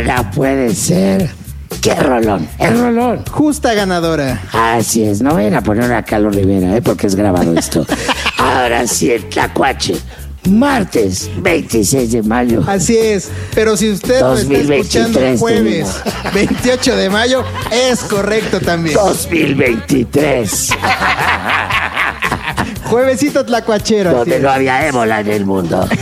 No puede ser. ¡Qué rolón! ¡El rolón! Justa ganadora. Así es. No vayan a poner a Carlos Rivera, porque es grabado esto. Ahora sí, el Tlacuache. Martes 26 de mayo. Así es. Pero si usted lo está escuchando el jueves 28 de mayo, es correcto también. 2023. Juevesito tlacuachero. Donde no había ébola en el mundo.